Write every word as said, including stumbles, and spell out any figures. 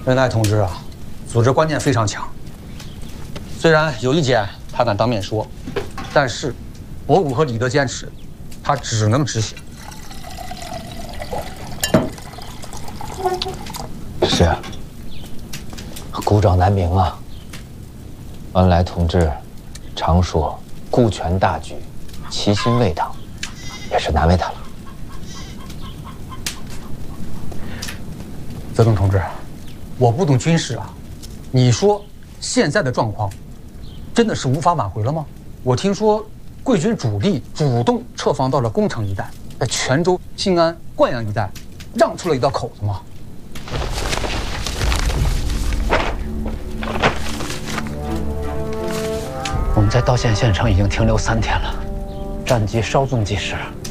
恩爱同志啊，组织观念非常强。虽然有意见他敢当面说，但是博古和李德坚持，他只能执行。 是啊，孤掌难鸣啊。恩来同志常说顾全大局，其心为党，也是难为他了。 泽东同志，我不懂军事啊，你说现在的状况真的是无法挽回了吗？我听说贵军主力主动撤防到了宫城一带，在泉州、新安、灌阳一带让出了一道口子吗？ 我们在道县县城已经停留三天了，战机稍纵即逝。